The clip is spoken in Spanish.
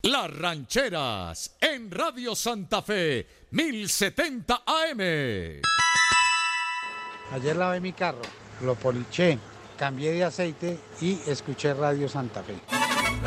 Las Rancheras, en Radio Santa Fe, 1070 AM. Ayer lavé mi carro, lo poliché, cambié de aceite y escuché Radio Santa Fe.